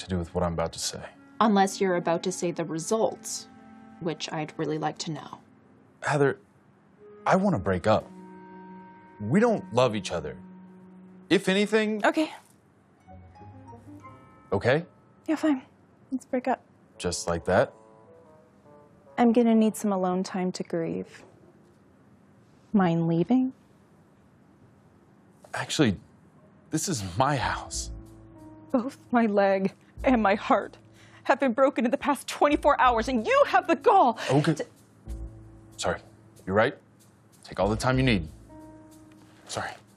do with what I'm about to say. Unless you're about to say the results, which I'd really like to know. Heather, I want to break up. We don't love each other. If anything... Okay. Okay? Yeah, fine. Let's break up. Just like that? I'm gonna need some alone time to grieve. Mind leaving? Actually, this is my house. Both my leg and my heart have been broken in the past 24 hours, and you have the gall Okay. to... Sorry. You're right. Take all the time you need. Sorry.